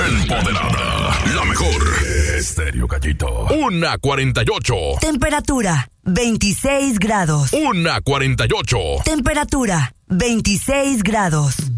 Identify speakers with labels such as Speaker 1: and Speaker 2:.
Speaker 1: Empoderada. La mejor. Estéreo Gallito. 1:48.
Speaker 2: Temperatura 26 grados.
Speaker 1: 1:48.
Speaker 2: Temperatura 26 grados.